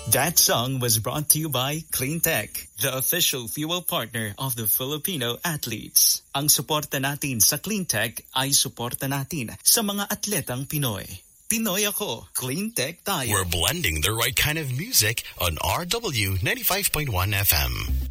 That song was brought to you by Cleantech, the official fuel partner of the Filipino athletes. Ang suporta natin sa Cleantech ay suporta natin sa mga atletang Pinoy. Pinoy ako, Cleantech tayo. We're blending the right kind of music on RW 95.1 FM.